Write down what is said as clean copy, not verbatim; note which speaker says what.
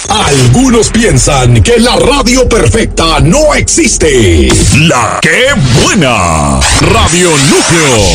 Speaker 1: Algunos piensan que la radio perfecta no existe. La que buena. Radio Núcleo.